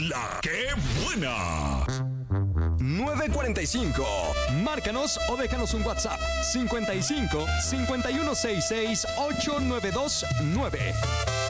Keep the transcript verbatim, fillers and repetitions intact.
La que buena. nueve cuarenta y cinco. Márcanos o déjanos un WhatsApp. cincuenta y cinco, cincuenta y uno sesenta y seis, ochenta y nueve veintinueve.